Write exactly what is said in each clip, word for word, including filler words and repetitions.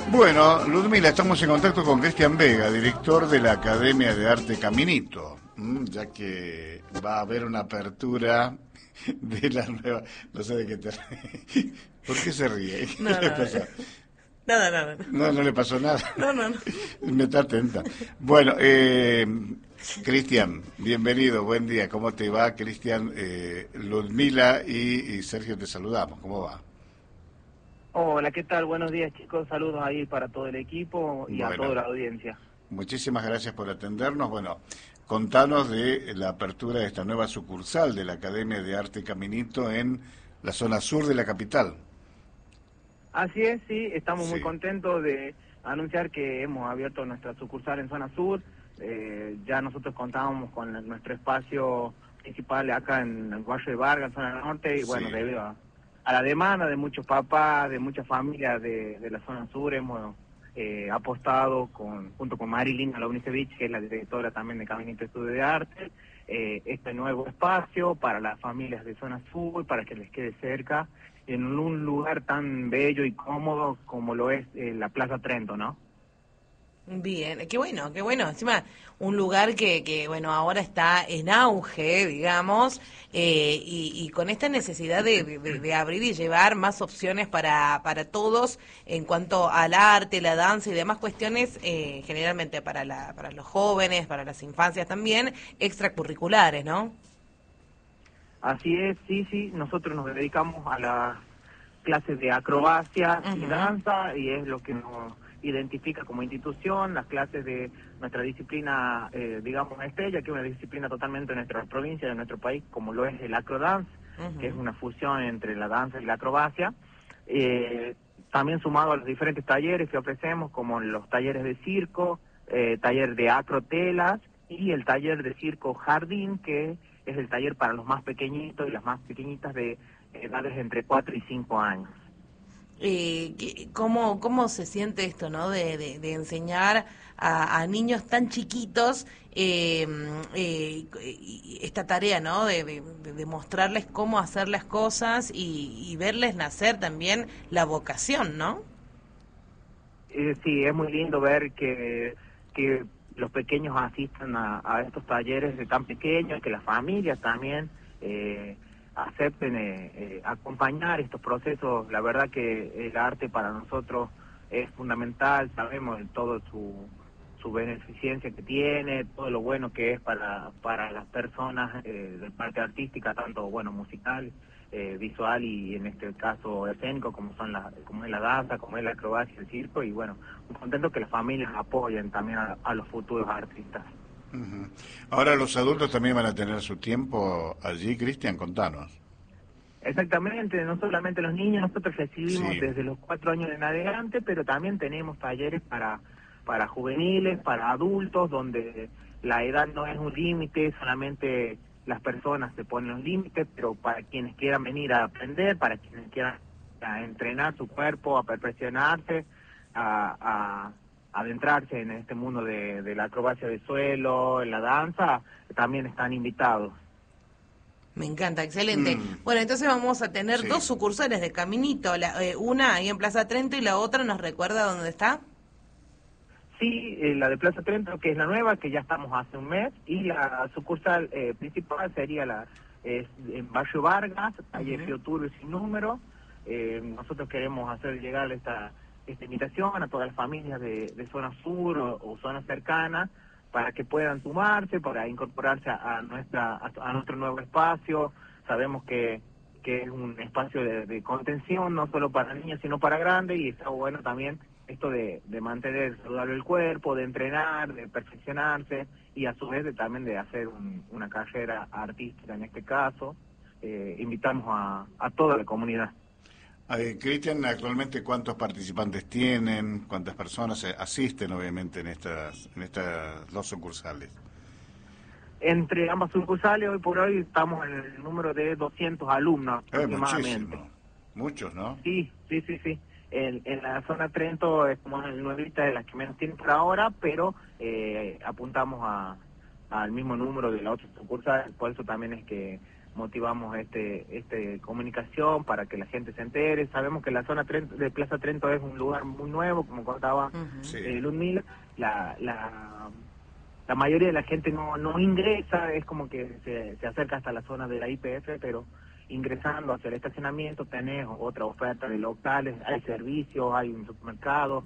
Bueno, Ludmila, estamos en contacto con Cristian Vega, director de la Academia de Arte Caminito, ya que va a haber una apertura de la nueva... No sé de qué te ríe. ¿Por qué se ríe? ¿Qué No, le no, pasó? nada, nada. No, no le pasó nada. No, no, no. Me está atenta. Bueno, eh, Cristian, bienvenido, buen día. ¿Cómo te va, Cristian? Eh, Ludmila y, y Sergio te saludamos. ¿Cómo va? Hola, ¿qué tal? Buenos días, chicos. Saludos ahí para todo el equipo y a toda Bueno, la audiencia. muchísimas gracias por atendernos. Bueno, contanos de la apertura de esta nueva sucursal de la Academia de Arte Caminito en la zona sur de la capital. Así es, sí, estamos muy Sí, contentos de anunciar que hemos abierto nuestra sucursal en zona sur. Eh, ya nosotros contábamos con la- nuestro espacio principal acá en el barrio de Vargas, zona norte, y bueno, sí. debido a, a la demanda de muchos papás, de muchas familias de, de la zona sur, hemos eh, apostado con junto con Marilyn Launicevich, que es la directora también de Caminito Estudio de Arte, eh, este nuevo espacio para las familias de zona sur, para que les quede cerca, en un lugar tan bello y cómodo como lo es eh, la Plaza Trento, ¿no? Bien, qué bueno, qué bueno. Encima, un lugar que, que bueno, ahora está en auge, digamos, eh, y, y con esta necesidad de, de- de abrir y llevar más opciones para, para todos en cuanto al arte, la danza y demás cuestiones, eh, generalmente para, la, para los jóvenes, para las infancias también, extracurriculares, ¿no? Así es, sí, sí, nosotros nos dedicamos a las clases de acrobacia y Ujú. danza y es lo que nos identifica como institución, las clases de nuestra disciplina, eh, digamos, estrella, que es una disciplina totalmente de nuestra provincia, de nuestro país, como lo es el acrodance, que es Ujú. una fusión entre la danza y la acrobacia. Eh, También sumado a los diferentes talleres que ofrecemos, como los talleres de circo, eh, taller de acrotelas y el taller de circo jardín, que es el taller para los más pequeñitos y las más pequeñitas de edades entre cuatro y cinco años. Eh, ¿qué- ¿cómo, cómo se siente esto, ¿no? De, de, de enseñar a, a niños tan chiquitos eh, eh, y esta tarea, ¿no? De, de, de mostrarles cómo hacer las cosas y, y verles nacer también la vocación, ¿no? Eh, sí, es muy lindo ver que, que los pequeños asistan a, a estos talleres de tan pequeños, que las familias también eh, acepten eh, eh, acompañar estos procesos. La verdad que el arte para nosotros es fundamental, sabemos el todo su, su beneficencia que tiene, todo lo bueno que es para, para las personas eh, de parte artística, tanto bueno musical, eh, visual y en este caso escénico, como son la, como es la danza, como es la acrobacia, el circo, y bueno, muy contento que las familias apoyen también a, a los futuros artistas. Ujú. Ahora los adultos también van a tener su tiempo allí, Cristian, contanos. Exactamente, no solamente los niños, nosotros recibimos Sí, desde los cuatro años en adelante, pero también tenemos talleres para, para juveniles, para adultos, donde la edad no es un límite, solamente las personas se ponen los límites, pero para quienes quieran venir a aprender, para quienes quieran a entrenar su cuerpo, a perfeccionarse, a, a adentrarse en este mundo de, de la acrobacia de suelo, en la danza, también están invitados. Me encanta, excelente. mm, Bueno, entonces vamos a tener dos sí. sucursales de Caminito, la- eh, una ahí en Plaza Trento y la otra nos recuerda dónde está. Sí, eh, la de Plaza Trento, que es la nueva, que ya estamos hace un mes, y la sucursal eh, principal sería la es en Barrio Vargas, calle Ujú. Fioturo y sin número. Eh, nosotros queremos hacer llegar esta, esta invitación a todas las familias de, de zona sur o, o zonas cercanas para que puedan sumarse, para incorporarse a, a nuestra a, a nuestro nuevo espacio. Sabemos que que es un espacio de, de contención, no solo para niños, sino para grandes, y está bueno también esto de, de mantener saludable el cuerpo, de entrenar, de perfeccionarse, y a su vez de, también de hacer un- una carrera artística en este caso. Eh, invitamos a, a toda la comunidad. Eh, Cristian, actualmente cuántos participantes tienen, cuántas personas eh, asisten obviamente en estas, en estas dos sucursales. Entre ambas sucursales, hoy por hoy estamos en el número de doscientos alumnos Eh, aproximadamente. muchísimo, muchos, ¿no? Sí, sí, sí, sí. En, en la zona Trento es como el nuevita de las que menos tienen por ahora, pero eh, apuntamos a, al mismo número de la otra sucursal, por eso también es que motivamos este este comunicación para que la gente se entere. Sabemos que la zona Trento, de Plaza Trento es un lugar muy nuevo, como contaba uh-huh. sí. eh, Ludmila. La, la, la mayoría de la gente no, no ingresa, es como que se, se acerca hasta la zona de la I P F, pero ingresando hacia el estacionamiento tenés otra oferta de locales, hay servicios, hay un supermercado,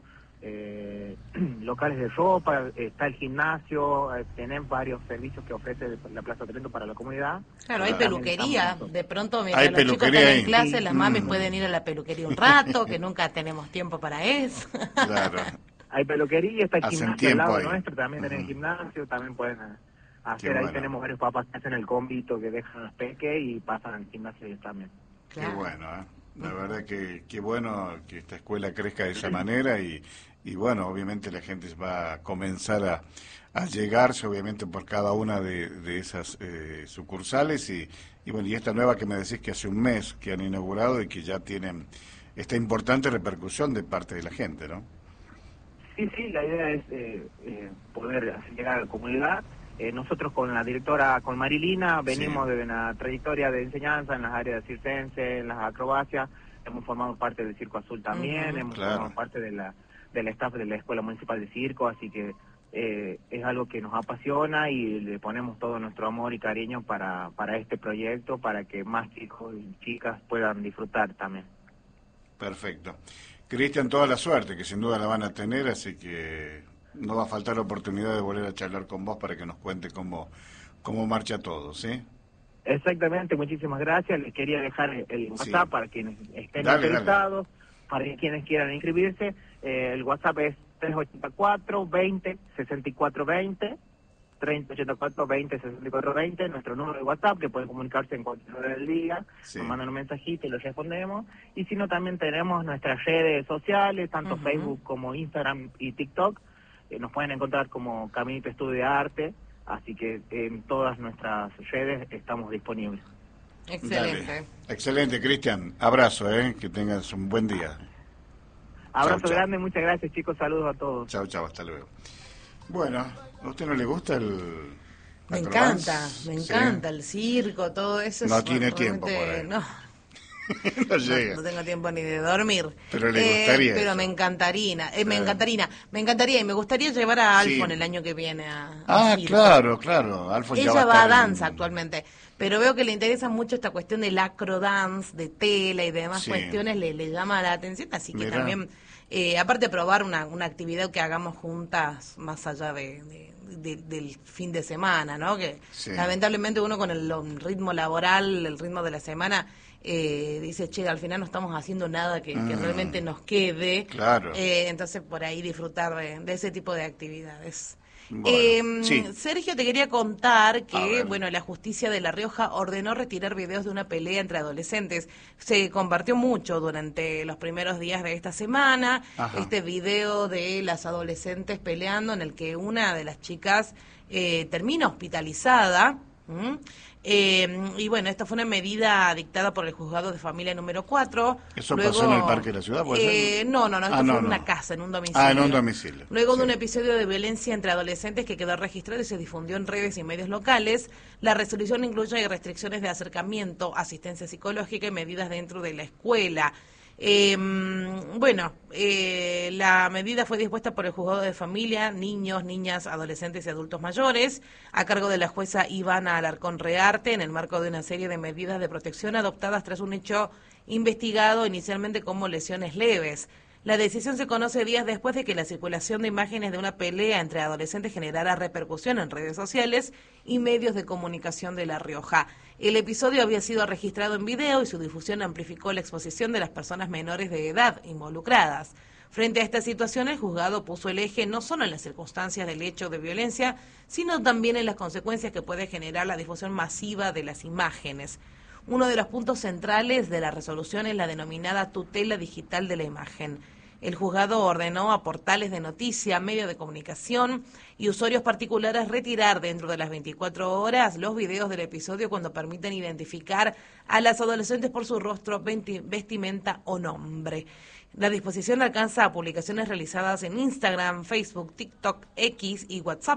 eh, locales de ropa, está el gimnasio, eh, tenés varios servicios que ofrece la Plaza Trento para la comunidad. Claro, hay peluquería, de pronto mientras hay los chicos están ahí. en clase, sí. las mamis mm. pueden ir a la peluquería un rato, que nunca tenemos tiempo para eso. Claro. Hay peluquería, está el Hacen gimnasio al lado ahí. nuestro, también uh-huh. tenés el gimnasio, también pueden hacer, Qué ahí bueno. tenemos varios papás que hacen el combito, que dejan los peques y pasan al gimnasio ellos también. Claro. Qué bueno, ¿eh? La verdad que qué bueno que esta escuela crezca de esa manera y, y bueno, obviamente la gente va a comenzar a, a llegarse, obviamente, por cada una de, de esas eh, sucursales y, y bueno, y esta nueva que me decís que hace un mes que han inaugurado y que ya tienen esta importante repercusión de parte de la gente, ¿no? Sí, sí, la idea es eh, eh, poder hacer llegar a la comunidad. Eh, nosotros con la directora, con Marilina, venimos sí. de una trayectoria de enseñanza en las áreas circense, en las acrobacias, hemos formado parte del Circo Azul también, uh-huh. hemos claro. formado parte de la del staff de la Escuela Municipal de Circo, así que eh, es algo que nos apasiona y le ponemos todo nuestro amor y cariño para, para este proyecto, para que más chicos y chicas puedan disfrutar también. Perfecto. Cristian, toda la suerte, que sin duda la van a tener, así que no va a faltar la oportunidad de volver a charlar con vos para que nos cuente cómo, cómo marcha todo, ¿sí? Exactamente, muchísimas gracias. Les quería dejar el WhatsApp sí. para quienes estén dale, interesados, dale. para quienes quieran inscribirse. Eh, el WhatsApp es tres ocho cuatro, veinte, sesenta y cuatro veinte, tres ocho cuatro, veinte, sesenta y cuatro veinte, nuestro número de WhatsApp, que pueden comunicarse en cualquier hora del día, sí. nos mandan un mensajito y los respondemos. Y si no, también tenemos nuestras redes sociales, tanto uh-huh. Facebook como Instagram y TikTok. Eh, nos pueden encontrar como Caminito Estudio de Arte, así que en todas nuestras redes estamos disponibles. Excelente. Dale. Excelente, Cristian. Abrazo, ¿eh? Que tengas un buen día. Abrazo chau, grande, chau. Muchas gracias, chicos. Saludos a todos. Chao, chao, hasta luego. Bueno, ¿a usted no le gusta el...? Me encanta, me encanta ¿sí? el circo, todo eso. No es tiene tiempo por ahí. No. no llega. No, no tengo tiempo ni de dormir. Pero le gustaría. Eh, pero eso. me encantaría, eh, me encantaría, me encantaría y me gustaría llevar a Alfon sí. el año que viene a. Ah, a circo. claro, claro. Alfon Ella ya va, va a, a danza en... actualmente, pero veo que le interesa mucho esta cuestión del acrodance, de tela y demás sí. cuestiones, le, le llama la atención, así que Mirá. también, eh, aparte de probar una, una actividad que hagamos juntas más allá de, de, de del fin de semana, ¿no? Que sí. lamentablemente uno con el, el ritmo laboral, el ritmo de la semana, eh, dice, che, al final no estamos haciendo nada que, mm. que realmente nos quede. Claro. Eh, entonces, por ahí disfrutar de, de ese tipo de actividades. Bueno, eh, sí. Sergio, te quería contar que, bueno, la justicia de La Rioja ordenó retirar videos de una pelea entre adolescentes. Se compartió mucho durante los primeros días de esta semana. Ajá. Este video de las adolescentes peleando en el que una de las chicas eh, termina hospitalizada. ¿Mm? Eh, y bueno, esta fue una medida dictada por el juzgado de familia número cuatro. ¿Eso Luego, pasó en el Parque de la Ciudad? ¿Puede eh, ser? No, no, no, esto ah, fue no, en una no. casa, en un domicilio. Ah, en un domicilio. Luego sí. de un episodio de violencia entre adolescentes que quedó registrado y se difundió en redes y medios locales, la resolución incluye restricciones de acercamiento, asistencia psicológica y medidas dentro de la escuela. Eh, bueno, eh, la medida fue dispuesta por el juzgado de familia, niños, niñas, adolescentes y adultos mayores, a cargo de la jueza Ivana Alarcón Rearte, en el marco de una serie de medidas de protección adoptadas tras un hecho investigado inicialmente como lesiones leves. La decisión se conoce días después de que la circulación de imágenes de una pelea entre adolescentes generara repercusión en redes sociales y medios de comunicación de La Rioja. El episodio había sido registrado en video y su difusión amplificó la exposición de las personas menores de edad involucradas. Frente a esta situación, el juzgado puso el eje no solo en las circunstancias del hecho de violencia, sino también en las consecuencias que puede generar la difusión masiva de las imágenes. Uno de los puntos centrales de la resolución es la denominada tutela digital de la imagen. El juzgado ordenó a portales de noticia, medios de comunicación y usuarios particulares retirar dentro de las veinticuatro horas los videos del episodio cuando permiten identificar a las adolescentes por su rostro, vestimenta o nombre. La disposición alcanza a publicaciones realizadas en Instagram, Facebook, TikTok, X y WhatsApp,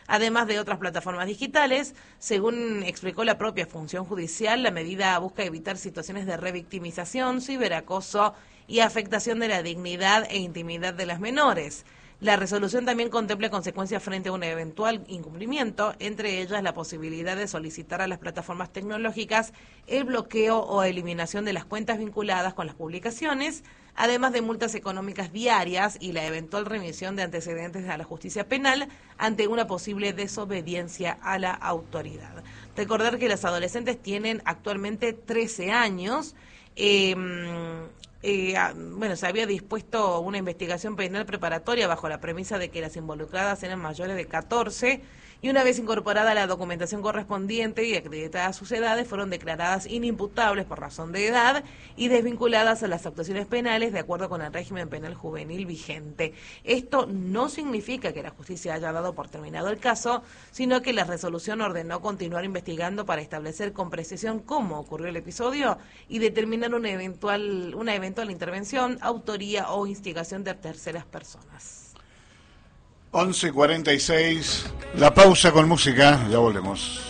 además de otras plataformas digitales. Según explicó la propia función judicial, la medida busca evitar situaciones de revictimización, ciberacoso y afectación de la dignidad e intimidad de las menores. La resolución también contempla consecuencias frente a un eventual incumplimiento, entre ellas la posibilidad de solicitar a las plataformas tecnológicas el bloqueo o eliminación de las cuentas vinculadas con las publicaciones, además de multas económicas diarias y la eventual remisión de antecedentes a la justicia penal ante una posible desobediencia a la autoridad. Recordar que los adolescentes tienen actualmente trece años. Eh, Eh, bueno, se había dispuesto una investigación penal preparatoria bajo la premisa de que las involucradas eran mayores de catorce y una vez incorporada la documentación correspondiente y acreditadas sus edades, fueron declaradas inimputables por razón de edad y desvinculadas a las actuaciones penales de acuerdo con el régimen penal juvenil vigente. Esto no significa que la justicia haya dado por terminado el caso, sino que la resolución ordenó continuar investigando para establecer con precisión cómo ocurrió el episodio y determinar una eventual, una eventual intervención, autoría o instigación de terceras personas. once cuarenta y seis, la pausa con música, ya volvemos.